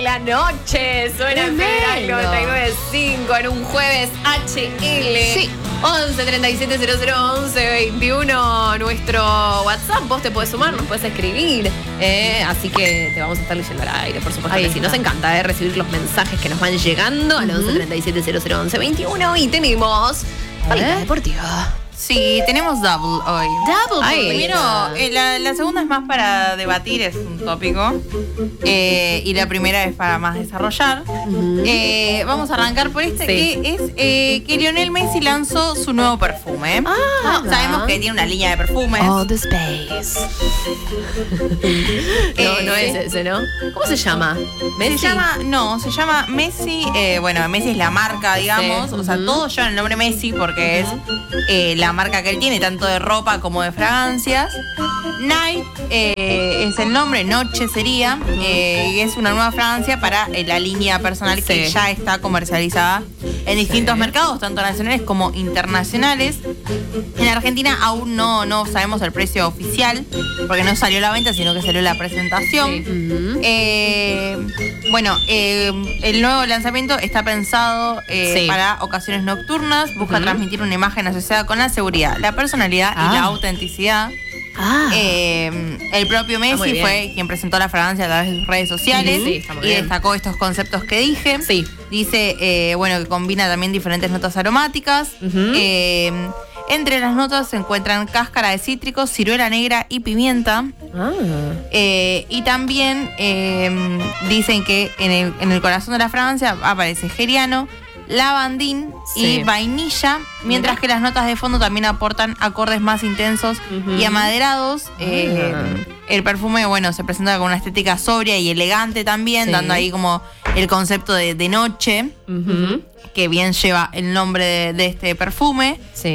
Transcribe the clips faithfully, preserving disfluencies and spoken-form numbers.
la noche. Suena Federal noventa y nueve punto cinco en un jueves H L. Sí. once treinta y siete cero cero once veintiuno, nuestro WhatsApp. Vos te podés sumar, nos podés escribir. Eh, así que te vamos a estar leyendo al aire, por supuesto. Ahí que sí. Nos encanta eh, recibir los mensajes que nos van llegando al once treinta y siete cero cero once veintiuno. Y tenemos Palita Deportiva. Sí, tenemos double hoy. Double. Ay, primero, eh, la, la segunda es más para debatir, es un tópico. Eh, y la primera es para más desarrollar. Uh-huh. Eh, vamos a arrancar por este, sí. que es eh, que Lionel Messi lanzó su nuevo perfume. Ah, Sabemos que tiene una línea de perfumes. All the Space. no, no es ese, ¿no? ¿Cómo se llama? ¿Messi? Se llama, no, se llama Messi. Eh, bueno, Messi es la marca, digamos. Sí. O sea, uh-huh. todos llevan el nombre Messi porque uh-huh. es eh, la marca que él tiene, tanto de ropa como de fragancias. Night eh, es el nombre, Noche sería, eh, y es una nueva fragancia para eh, la línea personal sí. que ya está comercializada en distintos sí. mercados, tanto nacionales como internacionales. En Argentina aún no, no sabemos el precio oficial, porque no salió la venta, sino que salió la presentación. Sí. Uh-huh. eh, bueno, eh, el nuevo lanzamiento está pensado eh, sí. para ocasiones nocturnas, busca uh-huh. transmitir una imagen asociada con la seguridad, la personalidad ah. y la autenticidad. Ah. Eh, el propio Messi ah, fue quien presentó la fragancia a través de sus redes sociales sí, y bien. destacó estos conceptos que dije. Sí. Dice, eh, bueno, que combina también diferentes notas aromáticas. Uh-huh. Eh, entre las notas se encuentran cáscara de cítricos, ciruela negra y pimienta. Ah. Eh, y también eh, dicen que en el, en el corazón de la fragancia aparece geriano, lavandín sí. y vainilla, mientras uh-huh. que las notas de fondo también aportan acordes más intensos uh-huh. y amaderados. Uh-huh. Eh, el perfume, bueno, se presenta con una estética sobria y elegante también, sí. dando ahí como el concepto de, de noche, uh-huh. que bien lleva el nombre de, de este perfume. Sí.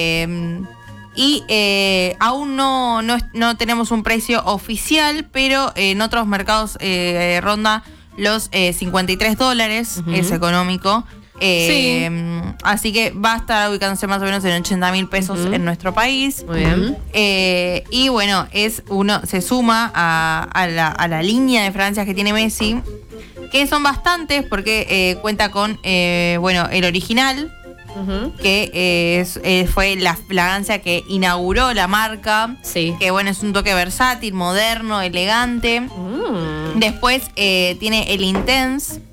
Eh, y eh, aún no, no, no tenemos un precio oficial, pero en otros mercados eh, ronda los eh, cincuenta y tres dólares, uh-huh. es económico. Eh, sí. Así que va a estar ubicándose más o menos en ochenta mil pesos uh-huh. en nuestro país. Muy bien. Eh, y bueno, es uno se suma a, a, la, a la línea de fragancias que tiene Messi, que son bastantes porque eh, cuenta con, eh, bueno, el original, uh-huh. que eh, es, eh, fue la fragancia que inauguró la marca. Sí. Que bueno, es un toque versátil, moderno, elegante. Uh-huh. Después eh, tiene el Intense.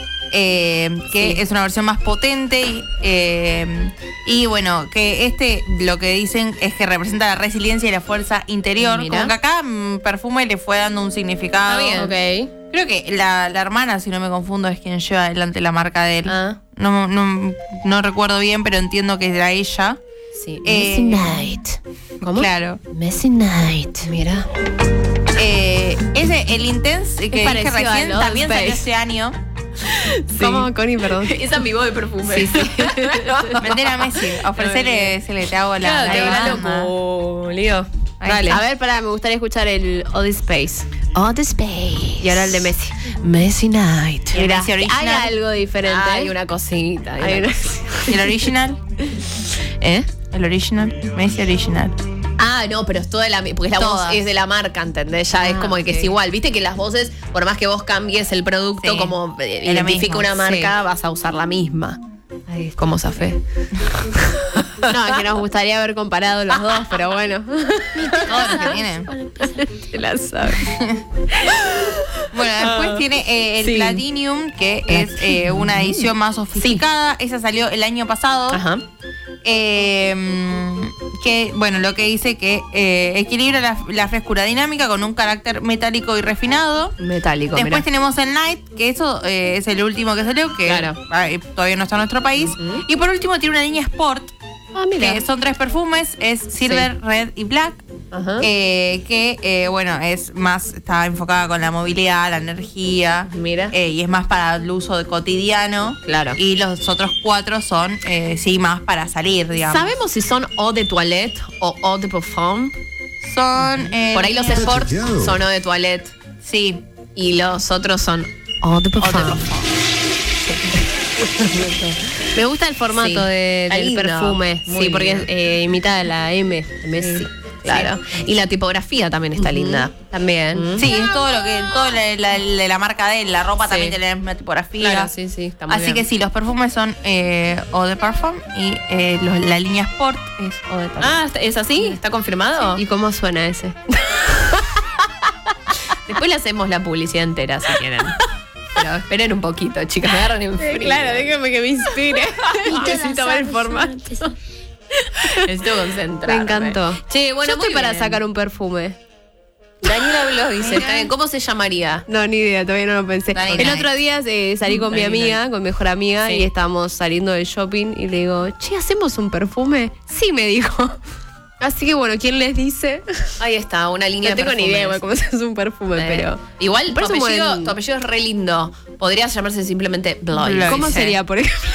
Eh, que sí. es una versión más potente y, eh, y bueno, que este lo que dicen es que representa la resiliencia y la fuerza interior. Mira. Como que acá mm, perfume le fue dando un significado. Está bien. Okay. Creo que la, la hermana, si no me confundo, es quien lleva adelante la marca de él. Ah. No, no, no recuerdo bien, pero entiendo que era ella. Sí. Eh, Messi Night. ¿Cómo? Claro. Messi Night. Mira. Eh, ese, el Intense que dije recién, también salió este año. Sí. ¿Cómo, Connie? Perdón. Esa es mi voz de perfume. Sí, sí. Vender a Messi. Ofrecerle, se le te hago la. Claro, la loco, lío. Dale. A ver, pará, me gustaría escuchar el All the Space. All the Space. Y ahora el de Messi. Messi Night. ¿Y el Messi original? Hay algo diferente. Ah, hay una cosita. Hay hay una una... ¿Y el original? ¿Eh? El original. Messi original. Ah, no, pero es toda la, porque la Todas. voz es de la marca, ¿entendés? Ya ah, es como okay. que es igual. Viste que las voces, por más que vos cambies el producto, sí. como eh, identifica una marca, sí. vas a usar la misma. Ahí está. Como zafé. No, que nos gustaría haber comparado los dos, pero bueno. Todos los que tienen. Te la sabes. Bueno, después uh, tiene eh, el sí. Platinum, que es eh, una edición más sofisticada. Sí. Esa salió el año pasado. Ajá. Eh, que, bueno, lo que dice que eh, equilibra la, la frescura dinámica con un carácter metálico y refinado. Metálico, Después mirá. tenemos el Night, que eso eh, es el último que salió, que claro. eh, todavía no está en nuestro país. Uh-huh. Y por último tiene una línea Sport. Ah, mira. Que son tres perfumes, es Silver, sí. Red y Black. Uh-huh. eh, que eh, bueno, es más, está enfocada con la movilidad, la energía. Mira. Eh, y es más para el uso de cotidiano. Claro. Y los otros cuatro son, eh, sí, más para salir, digamos. ¿Sabemos si son eau de toilette o eau de parfum? Son... Eh, Por ahí los Sport son eau de toilette. Sí. Y los otros son eau de parfum. Eau de parfum. Me gusta el formato sí. de, del lindo. perfume. Muy sí, porque es, eh, imita la M de Messi. Sí. Claro. Sí. Y la tipografía también está uh-huh. linda. También. Uh-huh. Sí, es todo lo que, todo de la, la, la marca de él. La ropa sí. también tiene la misma tipografía. Claro, sí, sí, está muy Así bien. que sí, los perfumes son eh, Eau de Parfum y eh, los, la línea Sport es Eau de Parfum. Ah, ¿es así? ¿Está confirmado? Sí. ¿Y cómo suena ese? Después le hacemos la publicidad entera si quieren. Pero esperen un poquito, chicas, me agarran en frío. Claro, déjame que me inspire. Necesito ver el formato. Necesito concentrarme. Me encantó. Che, bueno, yo estoy muy para bien. sacar un perfume. Daniela Blos dice, está bien, ¿cómo se llamaría? No, ni idea, todavía no lo pensé. Dani, el Dani. otro día eh, salí con Dani, mi amiga, Dani. con mi mejor amiga, Sí. y estábamos saliendo del shopping y le digo, che, ¿hacemos un perfume? Sí, me dijo. Así que bueno, ¿quién les dice? Ahí está, una línea No de tengo ni perfumes. idea igual cómo se hace un perfume, Eh, pero... Igual tu Parece un apellido, buen- tu apellido es re lindo. Podría llamarse simplemente Blois. Blois. ¿Cómo sí. sería, por ejemplo?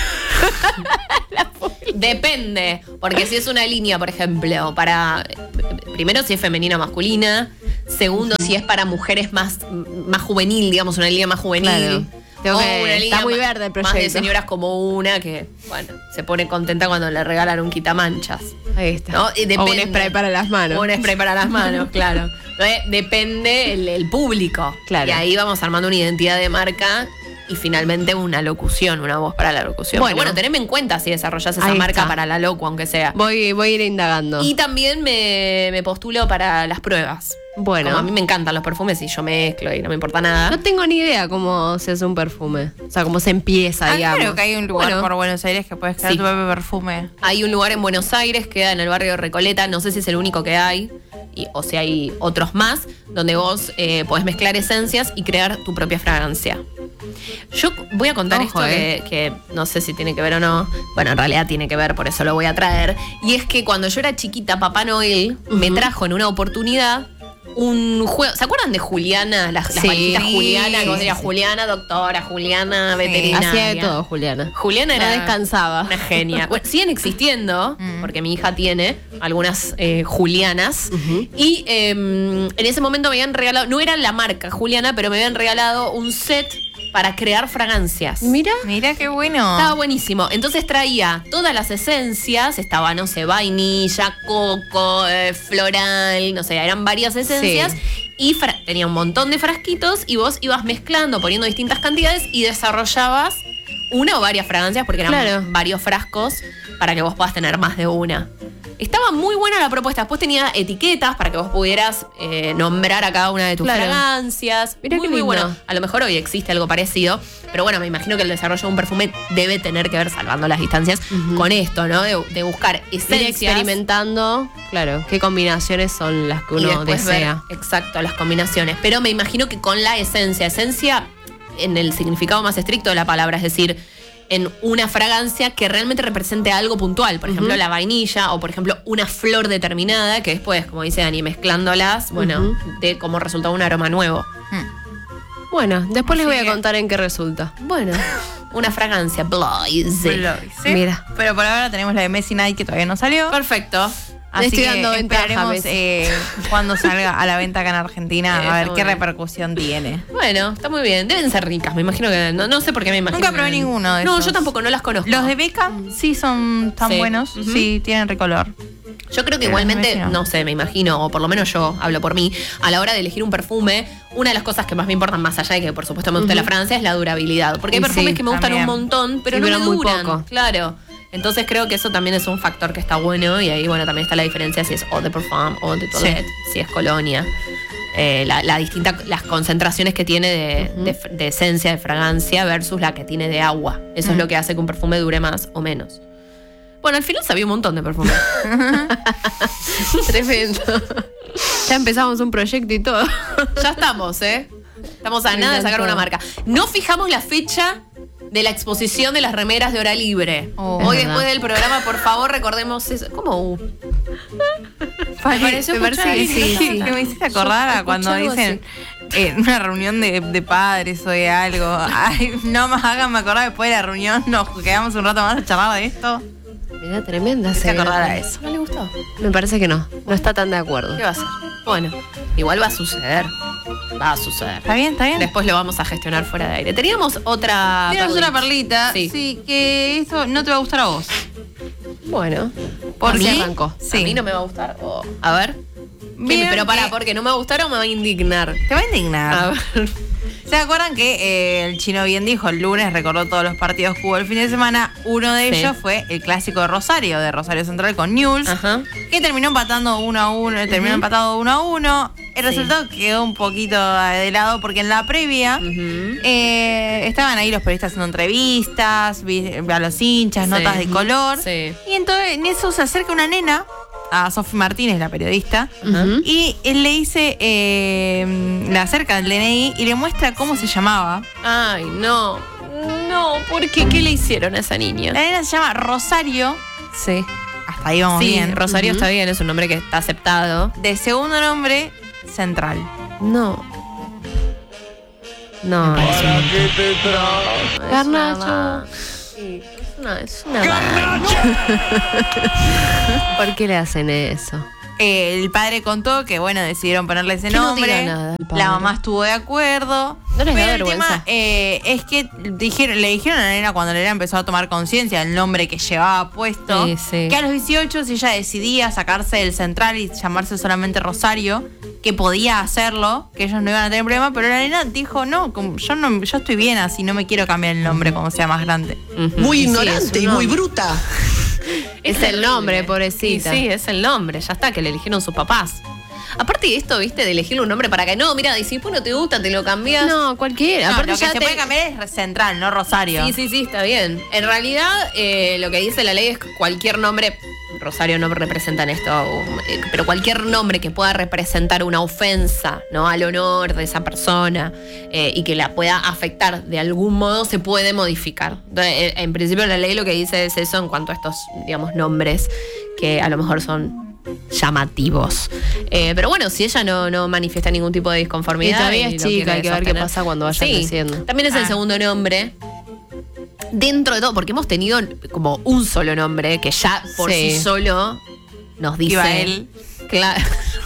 Depende, porque si es una línea, por ejemplo, para... Primero, si es femenina o masculina. Segundo, si es para mujeres más, más juvenil, digamos, una línea más juvenil. Claro. Tengo O que- una está línea muy ma- verde el Más de proyecto. señoras como una que, bueno, se pone contenta cuando le regalan un quitamanchas. Ahí está. ¿No? Y O un depende. spray para las manos. O un spray para las manos, claro. Entonces, depende el, el público. Claro. Y ahí vamos armando una identidad de marca y finalmente una locución, una voz para la locución. Bueno. Bueno, bueno teneme en cuenta si desarrollas esa Ahí marca está. para la locu, aunque sea. Voy, voy a ir indagando. Y también me, me postulo para las pruebas. Bueno. Como a mí me encantan los perfumes y yo mezclo y no me importa nada. No tengo ni idea cómo se hace un perfume. O sea, cómo se empieza, Ah, digamos. creo que hay un lugar Bueno. por Buenos Aires que puedes crear Sí. tu propio perfume. Hay un lugar en Buenos Aires, queda en el barrio Recoleta, no sé si es el único que hay, y, o si hay otros más, donde vos eh, podés mezclar esencias y crear tu propia fragancia. Yo voy a contar Ojo, esto eh. que, que no sé si tiene que ver o no. Bueno, en realidad tiene que ver, por eso lo voy a traer. Y es que cuando yo era chiquita, Papá Noel me Ujú. trajo en una oportunidad un juego. ¿Se acuerdan de Juliana? Las, las Sí. valijitas Juliana, que vos Sí, dirías sí. Juliana, doctora, Juliana, Sí. veterinaria. Hacía de todo, Juliana. Juliana No era descansaba. una genia. Bueno, siguen existiendo, Mm. porque mi hija tiene algunas eh, Julianas. Y eh, en ese momento me habían regalado, no era la marca Juliana, pero me habían regalado un set para crear fragancias. Mira. Mira qué bueno. Estaba buenísimo. Entonces traía todas las esencias, estaba, no sé, vainilla, coco, eh, floral, no sé, eran varias esencias. Sí. Y fra- tenía un montón de frasquitos y vos ibas mezclando, poniendo distintas cantidades y desarrollabas una o varias fragancias, porque eran Claro. varios frascos para que vos puedas tener más de una. Estaba muy buena la propuesta. Después tenía etiquetas para que vos pudieras eh, nombrar a cada una de tus Claro. fragancias. Mirá muy, qué muy lindo. bueno. A lo mejor hoy existe algo parecido, pero bueno, me imagino que el desarrollo de un perfume debe tener que ver, salvando las distancias, Ujú. con esto, ¿no? De, de buscar Ir esencias. experimentando, claro, qué combinaciones son las que y uno después ver, desea. exacto, las combinaciones. Pero me imagino que con la esencia, esencia en el significado más estricto de la palabra, es decir, en una fragancia que realmente represente algo puntual. Por ejemplo, Ujú. la vainilla o, por ejemplo, una flor determinada que después, como dice Dani, mezclándolas, bueno, Ujú. de como resultado un aroma nuevo. Mm. Bueno, después les Así voy a que- contar en qué resulta. Bueno, una fragancia, Blois. Blois, ¿sí? Mira. Pero por ahora tenemos la de Messi Night que todavía no salió. Perfecto. Así estoy que dando ventaja, esperaremos Messi. eh, cuando salga a la venta acá en Argentina, Eh, a ver está qué muy bien. repercusión tiene. Bueno, está muy bien. Deben ser ricas, me imagino que. No, no sé por qué me imagino. Nunca que probé deben- ninguno de No, esos. yo tampoco, no las conozco. Los de Beckham sí son tan Sí. buenos, Ujú. sí, tienen recolor. Yo creo que Pero igualmente, no. no sé, me imagino, o por lo menos yo hablo por mí, a la hora de elegir un perfume, una de las cosas que más me importan, más allá de que por supuesto me gusta Ujú. la fragancia, es la durabilidad. Porque hay Y perfumes sí, que me gustan también. un montón, pero Sí, no pero me muy duran. poco. Claro. Entonces creo que eso también es un factor que está bueno y ahí, bueno, también está la diferencia si es eau de parfum o de toilette, si es colonia. Eh, la, la distinta, las concentraciones que tiene de, Ujú. de, de esencia, de fragancia versus la que tiene de agua. Eso es Mm. lo que hace que un perfume dure más o menos. Bueno, al final sabía un montón de perfumes. Tremendo. Ya empezamos un proyecto y todo. Ya estamos, ¿eh? Estamos a Me nada de sacar encantó. una marca. No fijamos la fecha de la exposición de las remeras de Hora Libre. Oh, Hoy es después verdad. del programa, por favor, recordemos eso. ¿Cómo? Uh? pareció Me parece escuchar que, algo, sí, sí, que me hiciste acordar a Yo cuando escuché algo dicen eh, una reunión de, de padres o de algo. Ay, no más háganme acordar después de la reunión, nos quedamos un rato más a charlar de esto. Mira, tremenda. Me hice se ve. acordar a eso. ¿No le gustó? Me parece que no. No está tan de acuerdo. ¿Qué va a hacer? Bueno, igual va a suceder. Va a suceder. ¿Está bien? ¿Está bien? Después lo vamos a gestionar fuera de aire. Teníamos otra. Tenemos perlita. una perlita, Sí. sí. que esto no te va a gustar a vos. Bueno, ¿Por así qué? arrancó. A mí no me va a gustar. Oh. A ver. Vieron Pero para, que- porque no me gustaron, me va a indignar. Te va a indignar. A ver. ¿Se acuerdan que eh, el Chino bien dijo el lunes, recordó todos los partidos que hubo el fin de semana? Uno de Sí. ellos fue el clásico de Rosario, de Rosario Central con Newell's, Ajá. que terminó empatando uno a uno, terminó empatado uno a uno. El Sí. resultado quedó un poquito de lado porque en la previa Ujú. eh, estaban ahí los periodistas haciendo entrevistas, vi- a los hinchas, Sí. notas de color. Sí. Y entonces en eso se acerca una nena, a Sofi Martínez, la periodista, Ujú. y él le dice, eh, le acerca el D N I y le muestra cómo se llamaba. Ay, no. No, ¿por qué? ¿Qué le hicieron a esa niña? La nena se llama Rosario, Sí. hasta ahí vamos Sí, bien. Rosario Ujú. está bien, es un nombre que está aceptado. De segundo nombre, Central. No. No, es un- Garnacho. Sí, es una, es una vaina. ¿Por qué le hacen eso? Eh, el padre contó que, bueno, decidieron ponerle ese Que no nombre. diga nada, el padre. La mamá estuvo de acuerdo. No les da pero el vergüenza. tema eh, es que dijeron, le dijeron a la nena cuando la nena empezó a tomar conciencia del nombre que llevaba puesto, Sí, sí. que a los dieciocho, si ella decidía sacarse del Central y llamarse solamente Rosario, que podía hacerlo, que ellos no iban a tener problema, pero la nena dijo, no, como yo no yo estoy bien así, no me quiero cambiar el nombre cuando sea más grande. Muy Sí, ignorante es y un muy nombre. bruta. Es el nombre, pobrecita. Sí, sí, es el nombre, ya está, que le eligieron sus papás. Aparte de esto, viste, de elegirle un nombre para que no, mira, y si después no te gusta, te lo cambias. No, cualquiera. No, Aparte lo que ya se te- puede cambiar es Central, no Rosario. Sí, sí, sí, está bien. En realidad, eh, lo que dice la ley es que cualquier nombre, Rosario no representa en esto, eh, pero cualquier nombre que pueda representar una ofensa, ¿no? Al honor de esa persona eh, y que la pueda afectar de algún modo, se puede modificar. Entonces, eh, en principio, la ley lo que dice es eso en cuanto a estos, digamos, nombres que a lo mejor son llamativos. Eh, pero bueno, si ella no, no manifiesta ningún tipo de disconformidad. Y todavía es lo chica, quiere hay que ver qué sostener. pasa cuando vaya Sí, creciendo. También es el Ah. segundo nombre. Dentro de todo, porque hemos tenido como un solo nombre que ya por sí, Sí. solo nos dice. Ibael. Claro.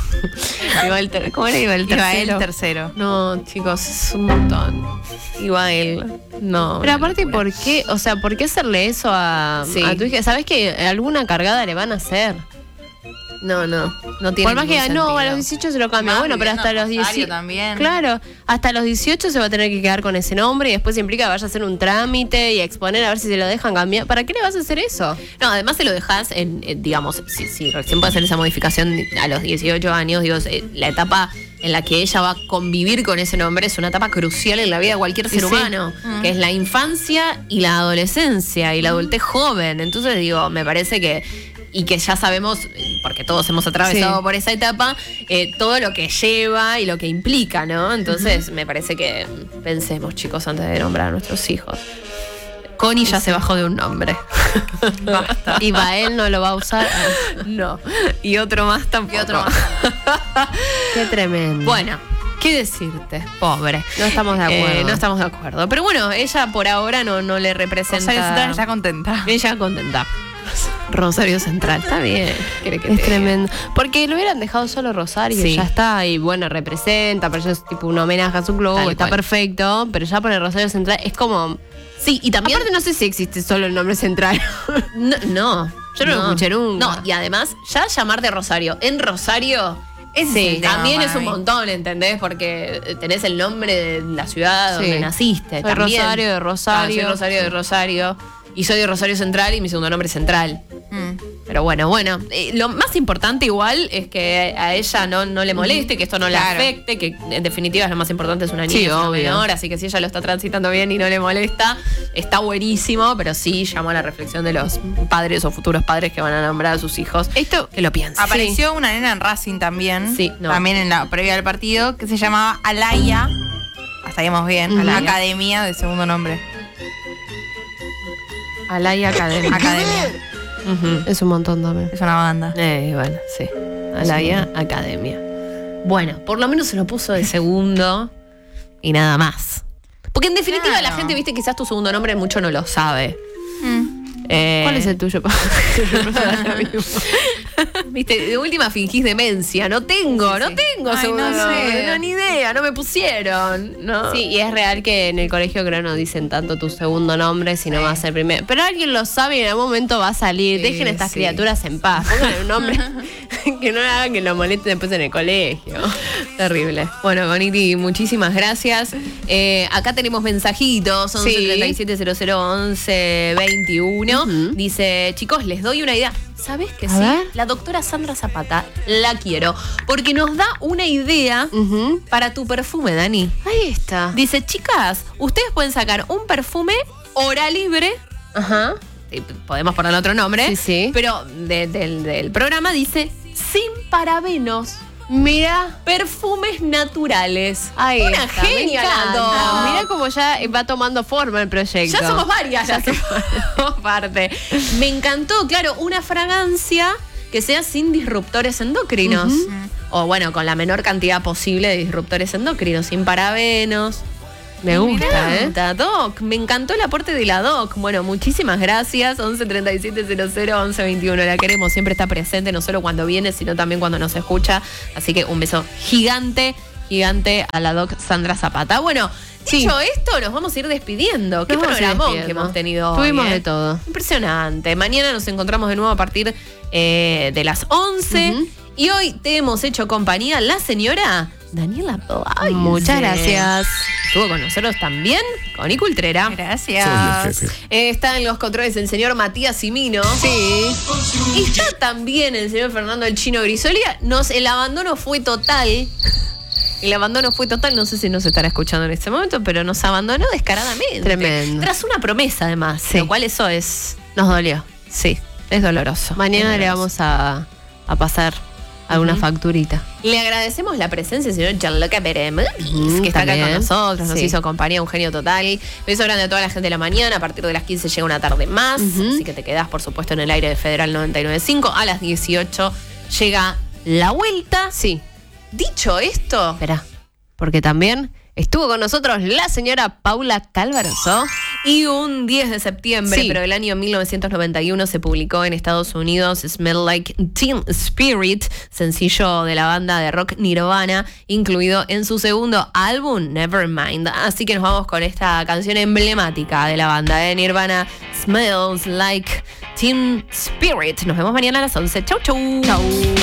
Ibael ter- ¿Cómo era Ibael tercero? Ibael tercero. No, chicos, es un montón. Ibael. No. Pero una aparte, locura. ¿por qué? O sea, ¿por qué hacerle eso a, Sí. a tu hija? ¿Sabes que alguna cargada le van a hacer? No, no. No tiene Por más que ningún diga, no, sentido. a los dieciocho se lo cambia. Más Bueno, pero viviendo hasta en los Rosario dieciocho. también. Claro, hasta los dieciocho se va a tener que quedar con ese nombre y después implica que vaya a hacer un trámite y a exponer a ver si se lo dejan cambiar. ¿Para qué le vas a hacer eso? No, además se lo dejas en, eh, digamos, si, si recién puede hacer esa modificación a los dieciocho años, digo, eh, la etapa en la que ella va a convivir con ese nombre es una etapa crucial en la vida de cualquier ser sí. humano, que es la infancia y la adolescencia y la adultez joven. Entonces, digo, me parece que y que ya sabemos, porque todos hemos atravesado Sí. por esa etapa, eh, todo lo que lleva y lo que implica, ¿no? Entonces, me parece que pensemos, chicos, antes de nombrar a nuestros hijos. Connie ya se bajó de un nombre. Basta. Y Bael no lo va a usar. No. Y otro más tampoco. Y otro más. Qué tremendo. Bueno, ¿qué decirte? Pobre. No estamos de acuerdo. Eh, no estamos de acuerdo. Pero bueno, ella por ahora no, no le representa. Rosario Central está contenta. Ella contenta. Rosario Central, está bien. ¿Quiere que Es te diga? tremendo. Porque lo hubieran dejado solo Rosario, Sí. ya está, y bueno, representa, pero es tipo un homenaje a su club, Tal está cual. perfecto, pero ya poner Rosario Central es como. Sí, y también. Aparte, no sé si existe solo el nombre central. No, no, Yo no lo escuché nunca. No, y además, ya llamarte Rosario en Rosario. Ese Sí, es el tema También para es un mí. montón, ¿entendés? Porque tenés el nombre de la ciudad Sí. donde naciste. Soy también. Rosario de Rosario. Ah, soy Rosario de Rosario. Y soy de Rosario Central y mi segundo nombre es Central. Mm. Pero bueno, bueno. eh, lo más importante igual es que a ella no, no le moleste, que esto no Claro. le afecte, que en definitiva es lo más importante, es una niña, Sí, es una obvio. menor, así que si ella lo está transitando bien y no le molesta, está buenísimo, pero sí llamo a la reflexión de los padres o futuros padres que van a nombrar a sus hijos. Esto Que lo piensen. apareció una nena en Racing también. Sí, no. También en la previa del partido, que se llamaba Alaya. Hasta ahí vamos bien. Alaya. Academia de segundo nombre. Alaya Academia. Academia. Ujú. Es un montón también. Es una banda. Eh, bueno, sí. Alaya Academia. Bueno, por lo menos se lo puso de segundo y nada más. Porque en definitiva Claro. la gente, viste, quizás tu segundo nombre mucho no lo sabe. Mm. Eh, ¿Cuál es el tuyo? Viste, de última fingís demencia. No tengo, Sí, no sí. tengo Ay, seguro. no sé. No, ni idea, no me pusieron. No. Sí, y es real que en el colegio creo no dicen tanto tu segundo nombre, sino más el primero. Pero alguien lo sabe y en algún momento va a salir. Sí, Dejen a estas sí. criaturas en paz. Pónganle un nombre que no hagan que lo molesten después en el colegio. Terrible. Bueno, Goniti, muchísimas gracias. Eh, acá tenemos mensajitos, once treinta y siete cero cero once veintiuno. Ujú. Dice, chicos, les doy una idea. ¿Sabes qué A sí? ver. La doctora Sandra Zapata la quiero. Porque nos da una idea Ujú. para tu perfume, Dani. Ahí está. Dice, chicas, ustedes pueden sacar un perfume hora libre. Ajá. Sí, podemos ponerle otro nombre. Sí, sí. Pero de- del, del programa dice, sin parabenos. Mira. Perfumes naturales. Ahí Una está, me genia la encanta. Doc. Mira cómo ya va tomando forma el proyecto. Ya somos varias, ya somos parte. Me encantó, claro, una fragancia que sea sin disruptores endocrinos. O bueno, con la menor cantidad posible de disruptores endocrinos, sin parabenos. Me gusta, ¿eh? encanta, Doc. Me encantó el aporte de la Doc. Bueno, muchísimas gracias. once treinta y siete cero cero once veintiuno. La queremos, siempre está presente, no solo cuando viene, sino también cuando nos escucha. Así que un beso gigante, gigante a la Doc Sandra Zapata. Bueno, Sí. dicho esto, nos vamos a ir despidiendo. Qué Nos vamos a ir programón que despidiendo. hemos tenido Tuvimos hoy, ¿eh? de todo. Impresionante. Mañana nos encontramos de nuevo a partir eh, de las once. Ujú. Y hoy te hemos hecho compañía la señora Daniela Blay. Muchas gracias. Estuvo con nosotros también, Connie Cultrera. Gracias. Eh, está en los controles el señor Matías Simino. Sí. Y está también el señor Fernando el Chino Grisolia. Nos, el abandono fue total. El abandono fue total. No sé si nos estará escuchando en este momento, pero nos abandonó descaradamente. Tremendo. Tras una promesa, además. Sí. Lo cual eso es. Nos dolió. Sí, es doloroso. Mañana Es le doloroso. vamos a, a pasar alguna Ujú. facturita. Le agradecemos la presencia del señor Gianluca Beremudis, Mm, que está acá también. con nosotros, nos Sí. hizo compañía, un genio total. Beso grande a toda la gente de la mañana. A partir de las quince llega una tarde más. Ujú. Así que te quedás, por supuesto, en el aire de Federal noventa y nueve punto cinco. A las dieciocho llega la vuelta. Sí. Dicho esto, Espera. Porque también estuvo con nosotros la señora Paula Calvaroso. y un diez de septiembre, Sí. pero del año mil novecientos noventa y uno, se publicó en Estados Unidos Smell Like Teen Spirit, sencillo de la banda de rock Nirvana, incluido en su segundo álbum, Nevermind. Así que nos vamos con esta canción emblemática de la banda de Nirvana, Smells Like Teen Spirit. Nos vemos mañana a las once. Chau, chau. Chau.